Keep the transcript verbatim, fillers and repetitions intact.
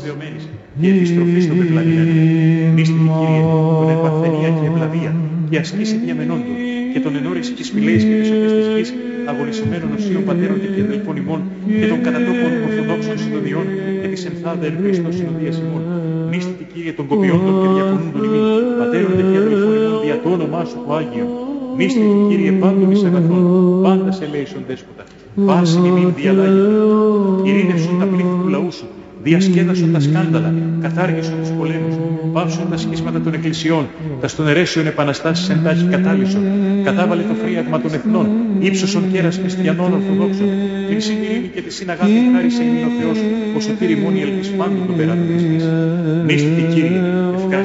συνδεωμένης και επιστροφή στον πεπλανημένο. Μύστηκε, Κύριε, τον εμπαθενία και ευλαβία και ασκήσει διαμενόντων και τον ενόριση της φυλαίας και της οποίας της γης αγωνισμένων οσίων πατέρων και αδελφών ημών και των κατατόπων ορθοδόξων συντονιών και της ενθάδα εν Χριστώ συνοδείας ημών. Μύστηκε, Κύριε, των κοπιόντων και διακονούντων ημών, πατέρων και αδελφών ημών δια το όνομά σου το Άγιον. Μύστηκε, Κύριε, πάντων εις αγαθών, πάντα σε λέησον δέσποτα. Πάσιν ημίν διαλάγεται. Ειρήνευσον τα πλήθη του λαού σου, διασκέδασον τα σκάνδαλα, καθάργησον τους πολέμους, πάυσον τα σχίσματα των εκκλησιών, τα στον αιρέσιον επαναστάσεις εν τάχει κατάλυσον, κατάβαλε το φρίαγμα των εθνών, ύψωσον κέρας χριστιανών ορθοδόξων, την συνειρήνη και τη συναγάπη χάρισε ημίν ο Θεός, ο σωτήρι μόνη ελπίς πάντων των περάτων της γης. Μύστηκε, Κύριε,